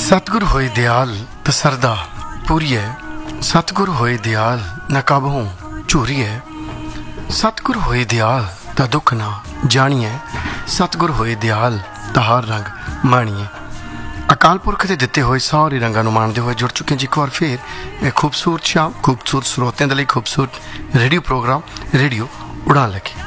सतगुर होए दयाल त सरदा पूरी है। सतगुर होए दयाल न काबू झूरी है। सतगुर होए दयाल त दुख ना जानिए। सतगुर होए दयाल त हर रंग माणिए। अकाल पुरख के दिते हुए सारे रंगों को माणते हुए जुड़ चुके हैं जी एक बार फिर खूबसूरत शाम खूबसूरत श्रोतियों के लिए खूबसूरत रेडियो प्रोग्राम रेडियो उड़ान लगे।